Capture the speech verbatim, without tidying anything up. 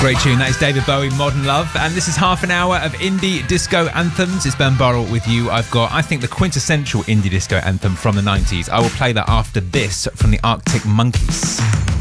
Great tune. That is David Bowie, Modern Love. And this is half an hour of indie disco anthems. It's Ben Burrell with you. I've got, I think, the quintessential indie disco anthem from the nineties. I will play that after this from the Arctic Monkeys.